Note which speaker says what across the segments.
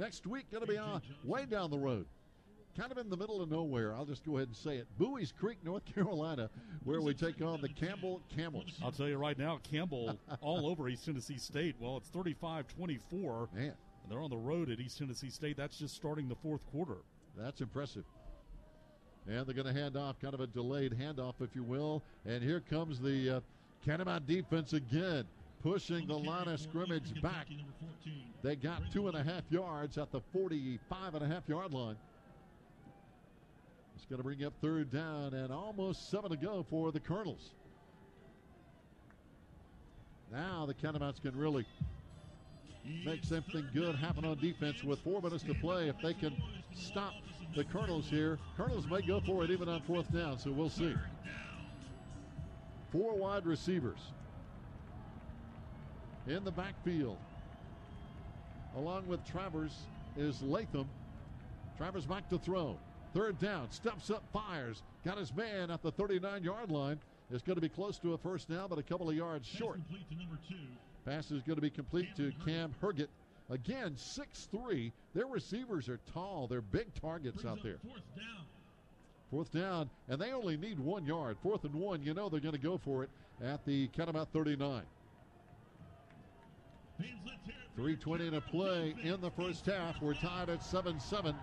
Speaker 1: Next week, going to be way down the road. Kind of in the middle of nowhere. I'll just go ahead and say it. Bowie's Creek, North Carolina, where we take on the Campbell Camels.
Speaker 2: I'll tell you right now, Campbell all over East Tennessee State. Well, it's 35-24.
Speaker 1: Man.
Speaker 2: And they're on the road at East Tennessee State. That's just starting the fourth quarter.
Speaker 1: That's impressive. And they're going to hand off, kind of a delayed handoff, if you will. And here comes the Catamount defense again, pushing the line of scrimmage back. They got 2.5 yards at the 45.5-yard line. It's going to bring up third down and almost 7 to go for the Colonels. Now the Catamounts can really make something good happen on defense with 4 minutes to play. If they can stop the Colonels here, Colonels may go for it even on fourth down, so we'll see. 4 wide receivers in the backfield. Along with Travers is Latham. Travers back to throw. Third down, steps up, fires. Got his man at the 39-yard line. It's going to be close to a first down, but a couple of yards short. Pass is going to be complete to Cam Herget. Again, 6'3". Their receivers are tall. They're big targets out there. Fourth down, and they only need 1 yard. 4th and 1, you know they're going to go for it at the Catamount 39. 3:20 to play in the first half. We're tied at 7-7.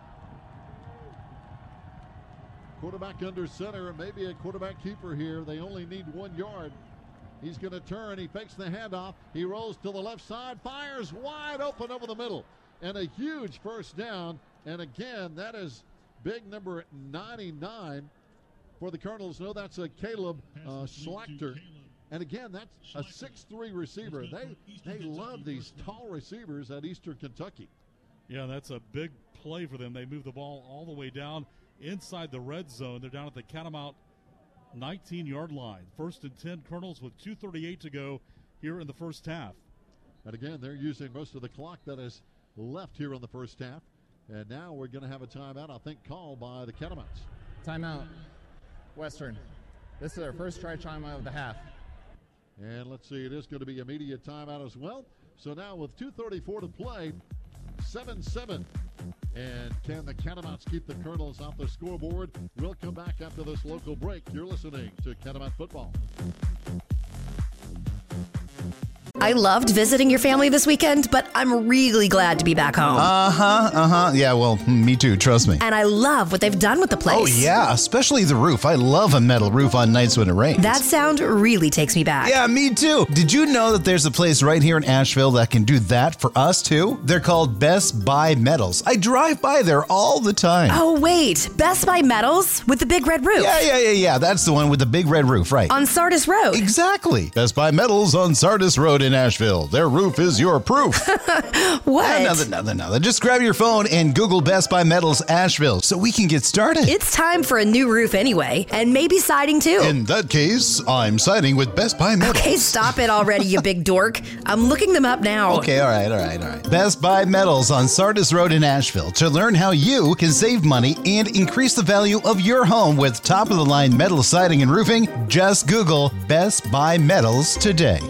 Speaker 1: Quarterback under center, and maybe a quarterback keeper here. They only need 1 yard. He's going to turn. He fakes the handoff. He rolls to the left side, fires wide open over the middle, and a huge first down. And again, that is big number 99 for the Colonels. No, that's a Caleb Schlachter. And again, that's a 6'3" receiver. They love these tall receivers at Eastern Kentucky.
Speaker 2: Yeah, that's a big play for them. They move the ball all the way down inside the red zone. They're down at the Catamount 19-yard line. 1st and 10 Colonels with 2:38 to go here in the first half.
Speaker 1: And again, they're using most of the clock that is left here in the first half. And now we're going to have a timeout, I think, called by the Catamounts.
Speaker 3: Timeout, Western. This is our first try timeout of the half.
Speaker 1: And let's see, it is going to be immediate timeout as well. So now with 2:34 to play, 7-7. And can the Catamounts keep the Colonels off the scoreboard? We'll come back after this local break. You're listening to Catamount Football.
Speaker 4: I loved visiting your family this weekend, but I'm really glad to be back home.
Speaker 5: Yeah, well, me too, trust me.
Speaker 4: And I love what they've done with the place.
Speaker 5: Oh, yeah, especially the roof. I love a metal roof on nights when it rains.
Speaker 4: That sound really takes me back.
Speaker 5: Yeah, me too. Did you know that there's a place right here in Asheville that can do that for us, too? They're called Best Buy Metals. I drive by there all the time.
Speaker 4: Oh, wait. Best Buy Metals with the big red roof?
Speaker 5: Yeah. That's the one with the big red roof, right.
Speaker 4: On Sardis Road?
Speaker 5: Exactly. Best Buy Metals on Sardis Road in Asheville. Their roof is your proof.
Speaker 4: What?
Speaker 5: Nothing. Just grab your phone and Google Best Buy Metals Asheville so we can get started.
Speaker 4: It's time for a new roof anyway, and maybe siding too.
Speaker 5: In that case, I'm siding with Best Buy Metals.
Speaker 4: Okay, stop it already, you big dork. I'm looking them up now.
Speaker 5: Okay, all right. Best Buy Metals on Sardis Road in Asheville. To learn how you can save money and increase the value of your home with top-of-the-line metal siding and roofing, just Google Best Buy Metals today.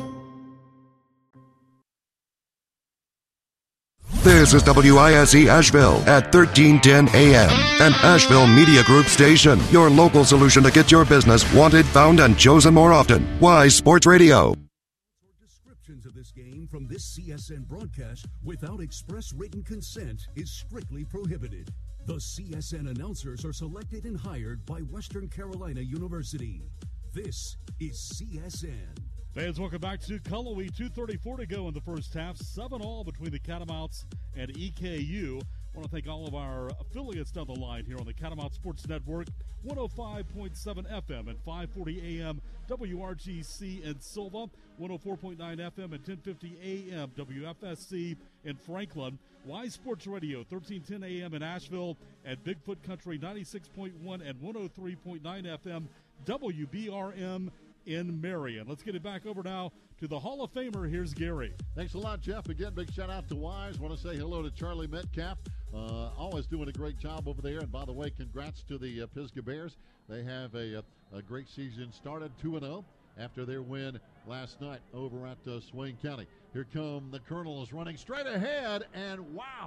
Speaker 6: This is WISE Asheville at 1310 AM, an Asheville Media Group station. Your local solution to get your business wanted, found, and chosen more often. Wise Sports Radio.
Speaker 7: Descriptions of this game from this CSN broadcast without express written consent is strictly prohibited. The CSN announcers are selected and hired by Western Carolina University. This is CSN.
Speaker 2: Fans, welcome back to Cullowhee. 2:34 to go in the first half. 7-all between the Catamounts and EKU. I want to thank all of our affiliates down the line here on the Catamount Sports Network. 105.7 FM and 540 AM WRGC in Silva. 104.9 FM and 1050 AM WFSC in Franklin. Wise Sports Radio, 1310 AM in Asheville. And Bigfoot Country, 96.1 and 103.9 FM WBRM in Marion. Let's get it back over now to the Hall of Famer. Here's Gary.
Speaker 1: Thanks a lot, Jeff. Again, big shout out to Wise. Want to say hello to Charlie Metcalf. Always doing a great job over there. And by the way, congrats to the Pisgah Bears. They have a great season started 2-0 after their win last night over at Swain County. Here come the Colonels running straight ahead, and wow,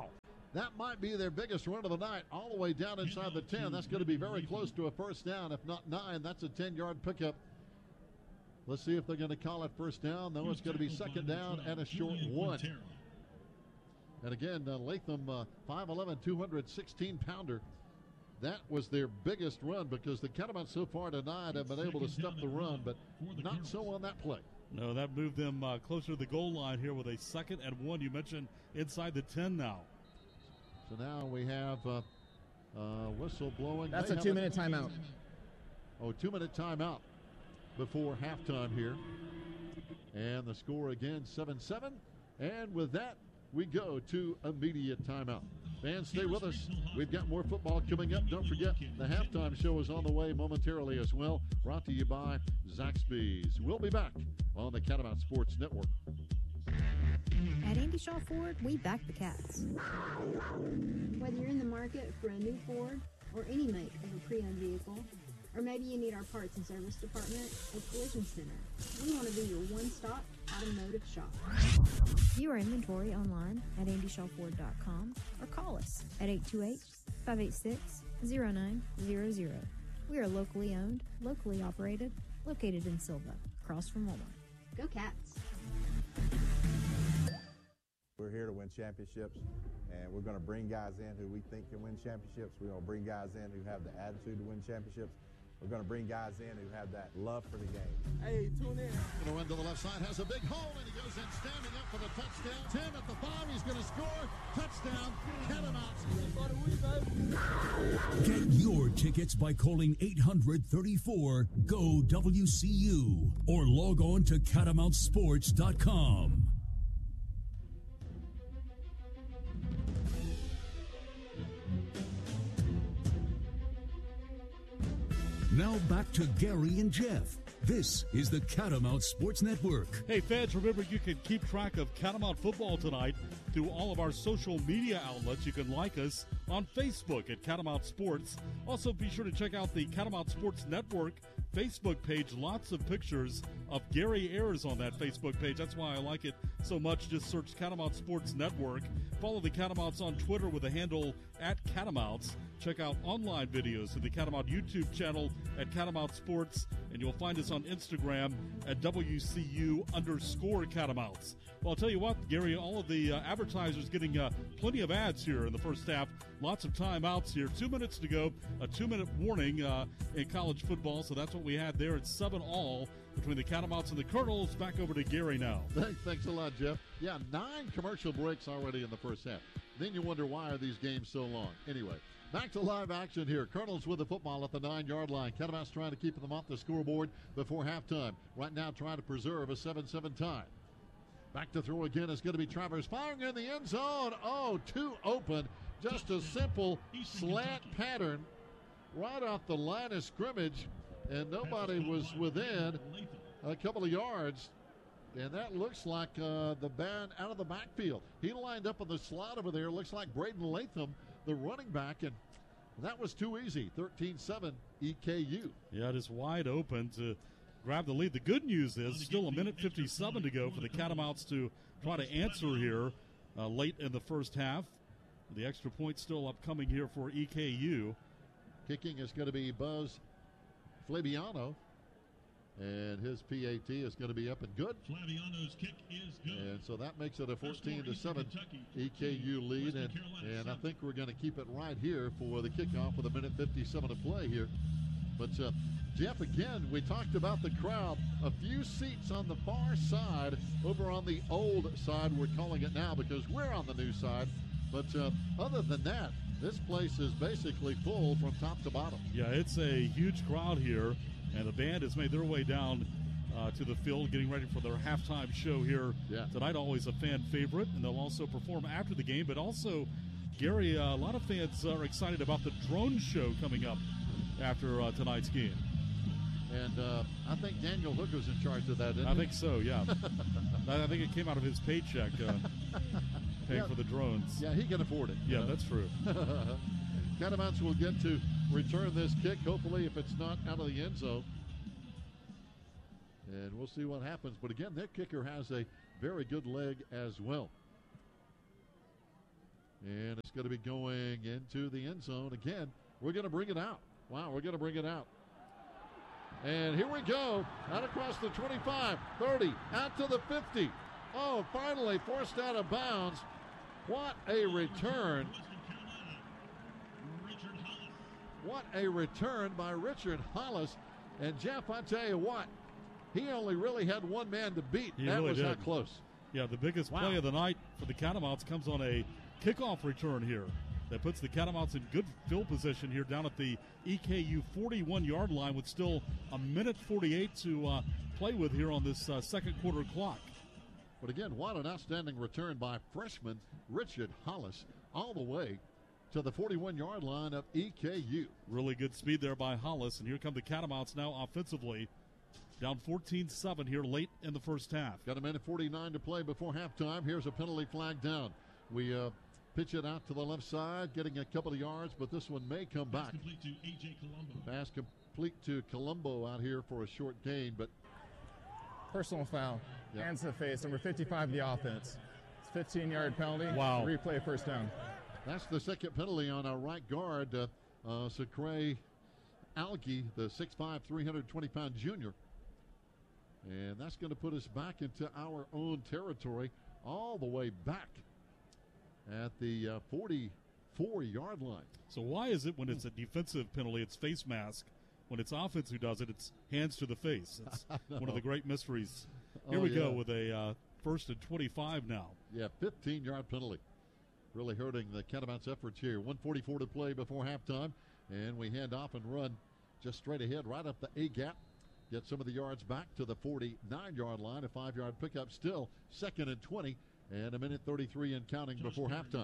Speaker 1: That might be their biggest run of the night, all the way down inside the 10. That's going to be very close to a first down, if not 9. That's a 10-yard pickup. Let's see if they're going to call it first down. No, it's going to be second down and a short one. And again, Latham, 5'11", 216-pounder. That was their biggest run because the Catamounts so far tonight have been able to stop the run, but not so on that play.
Speaker 2: No, that moved them closer to the goal line here with a 2nd and 1. You mentioned inside the 10 now.
Speaker 1: So now we have whistle blowing.
Speaker 3: That's a 2-minute timeout.
Speaker 1: Oh, 2-minute timeout before halftime here. And the score again, 7-7. And with that, we go to immediate timeout. Fans, stay with us. We've got more football coming up. Don't forget, the halftime show is on the way momentarily as well. Brought to you by Zaxby's. We'll be back on the Catamount Sports Network.
Speaker 8: At Andy Shaw Ford, we back the Cats.
Speaker 9: Whether you're in the market for a new Ford or any make of a pre-owned vehicle, or maybe you need our parts and service department or collision center, we want to be your one-stop automotive shop.
Speaker 8: View our inventory online at AndyShawFord.com or call us at 828-586-0900. We are locally owned, locally operated, located in Silva, across from Walmart.
Speaker 9: Go Cats!
Speaker 10: We're here to win championships, and we're going to bring guys in who we think can win championships. We're going to bring guys in who have the attitude to win championships. We're going to bring guys in who have that love for the game.
Speaker 11: Hey, tune in.
Speaker 1: Going to run to the left side, has a big hole, and he goes in standing up for the touchdown. 10 at the 5, he's going to score. Touchdown, Catamounts.
Speaker 7: Get your tickets by calling 800-34-GO-WCU or log on to CatamountSports.com. Now back to Gary and Jeff. This is the Catamount Sports Network.
Speaker 2: Hey, fans, remember you can keep track of Catamount football tonight through all of our social media outlets. You can like us on Facebook at Catamount Sports. Also, be sure to check out the Catamount Sports Network Facebook page. Lots of pictures of Gary Ayers on that Facebook page. That's why I like it so much. Just search Catamount Sports Network. Follow the Catamounts on Twitter with the handle @Catamounts. Check out online videos at the Catamount YouTube channel at Catamount Sports, and you'll find us on Instagram at WCU_Catamounts. Well, I'll tell you what, Gary, all of the advertisers getting plenty of ads here in the first half. Lots of timeouts here. 2 minutes to go. A 2-minute warning in college football, so that's what we had there. It's 7-all between the Catamounts and the Colonels. Back over to Gary now.
Speaker 1: Thanks a lot, Jeff. Yeah, 9 commercial breaks already in the first half. Then you wonder, why are these games so long? Anyway, back to live action here. Colonels with the football at the 9-yard line. Catamounts trying to keep them off the scoreboard before halftime. Right now trying to preserve a 7-7 tie. Back to throw again is going to be Travers, firing in the end zone. Oh, too open. Just a simple slant pattern right off the line of scrimmage, and nobody was within a couple of yards. And that looks like the band out of the backfield. He lined up on the slot over there. Looks like Braden Latham, the running back, and that was too easy. 13-7 EKU.
Speaker 2: Yeah, it is wide open to grab the lead. The good news is still a minute 57 to go for the Catamounts to try to answer here late in the first half. The extra point still upcoming here for EKU.
Speaker 1: Kicking is going to be Buzz Flaviano, and his PAT is going to be up and good.
Speaker 12: Flaviano's kick is good.
Speaker 1: And so that makes it a 14-7 EKU lead, and I think we're going to keep it right here for the kickoff with a minute 57 to play here. But Jeff, again, we talked about the crowd. A few seats on the far side, over on the old side, we're calling it now because we're on the new side. But other than that, this place is basically full from top to bottom.
Speaker 2: Yeah, it's a huge crowd here, and the band has made their way down to the field, getting ready for their halftime show here tonight. Always a fan favorite, and they'll also perform after the game. But also, Gary, a lot of fans are excited about the drone show coming up after tonight's game.
Speaker 1: And I think Daniel Hooker's in charge of that, isn't he?
Speaker 2: I think so, yeah. I think it came out of his paycheck, paying for the drones.
Speaker 1: Yeah, he can afford it.
Speaker 2: Yeah, that's true.
Speaker 1: Catamounts will get to return this kick, hopefully, if it's not out of the end zone. And we'll see what happens. But again, their kicker has a very good leg as well. And it's going to be going into the end zone again. We're going to bring it out. Wow, we're going to bring it out. And here we go. Out across the 25, 30, out to the 50. Oh, finally forced out of bounds. What a return. What a return by Richard Hollis. And Jeff, I tell you what, he only really had one man to beat.
Speaker 2: He
Speaker 1: that
Speaker 2: really
Speaker 1: was
Speaker 2: did.
Speaker 1: that close.
Speaker 2: Yeah, the biggest play of the night for the Catamounts comes on a kickoff return here that puts the Catamounts in good field position here down at the EKU 41-yard line with still a minute 48 to play with here on this second quarter clock.
Speaker 1: But again, what an outstanding return by freshman Richard Hollis all the way to the 41-yard line of EKU.
Speaker 2: Really good speed there by Hollis, and here come the Catamounts now offensively. Down 14-7 here late in the first half.
Speaker 1: Got a minute 49 to play before halftime. Here's a penalty flag down. We pitch it out to the left side, getting a couple of yards, but this one may come back.
Speaker 12: Pass complete to A.J. Colombo.
Speaker 1: Pass complete to Colombo out here for a short gain, but
Speaker 3: Personal foul.
Speaker 1: Yep.
Speaker 3: Hands to the face. Number 55 of the offense. It's 15-yard penalty.
Speaker 2: Wow.
Speaker 3: Replay first down.
Speaker 1: that's the second penalty on our right guard, Sakray Algie, the 6'5", 320-pound junior. And that's going to put us back into our own territory all the way back at the 44-yard line.
Speaker 2: So why is it when it's a defensive penalty, it's face mask? When it's offense who does it, it's hands to the face. It's one of the great mysteries. Here we go with a first and 25 now.
Speaker 1: Yeah, 15-yard penalty. Really hurting the Catamounts' efforts here. 1:44 to play before halftime. And we hand off and run just straight ahead, right up the A-gap. Get some of the yards back to the 49-yard line. A 5-yard pickup still. Second and 20. And a minute 33 and counting before halftime.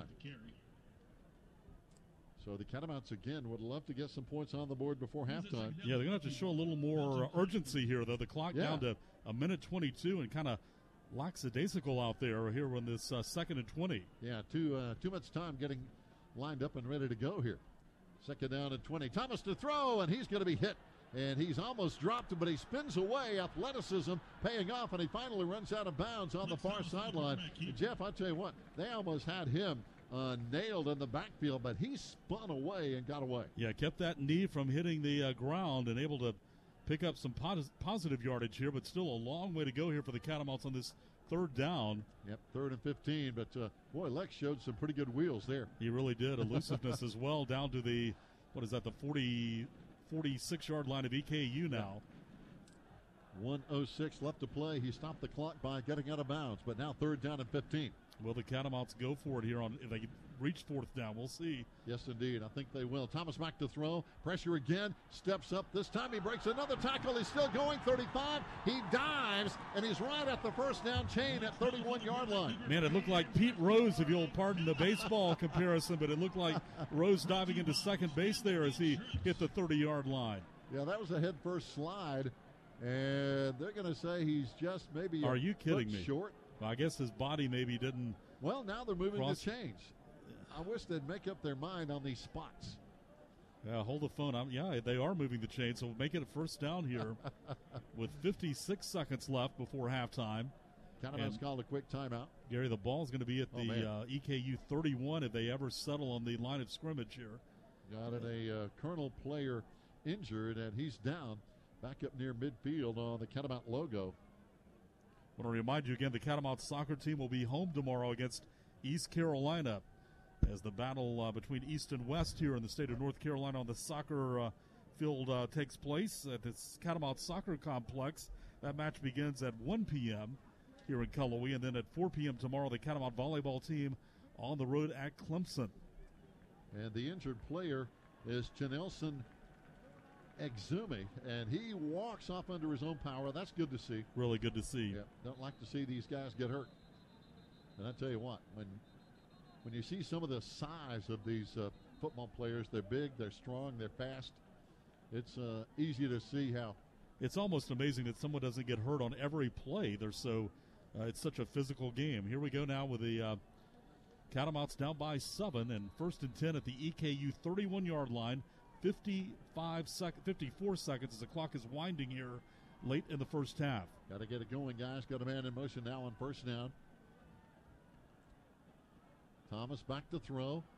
Speaker 1: So the Catamounts, again, would love to get some points on the board before halftime.
Speaker 2: Yeah, they're going to have to show a little more urgency here, though. The clock down to a minute 22 and kind of lackadaisical out there here on this second and 20.
Speaker 1: Yeah, too much time getting lined up and ready to go here. Second down and 20. Thomas to throw, and he's going to be hit. And he's almost dropped, but he spins away. Athleticism paying off, and he finally runs out of bounds on the far sideline. Jeff, I tell you what, they almost had him nailed in the backfield, but he spun away and got away.
Speaker 2: Yeah, kept that knee from hitting the ground and able to pick up some positive yardage here, but still a long way to go here for the Catamounts on this third down.
Speaker 1: Yep, third and 15, but boy, Lex showed some pretty good wheels there.
Speaker 2: He really did. Elusiveness as well down to the, the 46-yard line of EKU now.
Speaker 1: 1:06 left to play. He stopped the clock by getting out of bounds, but now third down and 15.
Speaker 2: Will the Catamounts go for it here if they reach fourth down? We'll see.
Speaker 1: Yes, indeed. I think they will. Thomas back to throw. Pressure again. Steps up. This time he breaks another tackle. He's still going. 35. He dives, and he's right at the first down chain at 31-yard line.
Speaker 2: Man, it looked like Pete Rose, if you'll pardon the baseball comparison, but it looked like Rose diving into second base there as he hit the 30-yard line.
Speaker 1: Yeah, that was a head-first slide, and they're going to say he's just maybe
Speaker 2: Are you kidding me?
Speaker 1: Short.
Speaker 2: Well, I guess his body maybe didn't.
Speaker 1: Well, now they're moving
Speaker 2: cross.
Speaker 1: the chains. I wish they'd make up their mind on these spots.
Speaker 2: Yeah, hold the phone. Yeah, they are moving the chain, so make it a first down here with 56 seconds left before halftime.
Speaker 1: Catamounts called a quick timeout.
Speaker 2: Gary, the ball's going to be at the EKU 31 if they ever settle on the line of scrimmage here.
Speaker 1: Got a Colonel player injured, and he's down back up near midfield on the Catamount logo.
Speaker 2: I want to remind you again, the Catamounts soccer team will be home tomorrow against East Carolina as the battle between East and West here in the state of North Carolina on the soccer field takes place at this Catamount Soccer Complex. That match begins at 1 p.m. here in Cullowhee, and then at 4 p.m. tomorrow, the Catamount volleyball team on the road at Clemson.
Speaker 1: And the injured player is Janelson Exumi, and he walks off under his own power. That's good to see.
Speaker 2: Really good to see.
Speaker 1: Yeah, don't like to see these guys get hurt. And I tell you what, when you see some of the size of these football players, they're big, they're strong, they're fast. It's easy to see how.
Speaker 2: It's almost amazing that someone doesn't get hurt on every play. They're so it's such a physical game. Here we go now with the Catamounts down by 7 and first and 10 at the EKU 31-yard line. 54 seconds as the clock is winding here late in the first half.
Speaker 1: Got to get it going, guys. Got a man in motion now on first down. Thomas back to throw.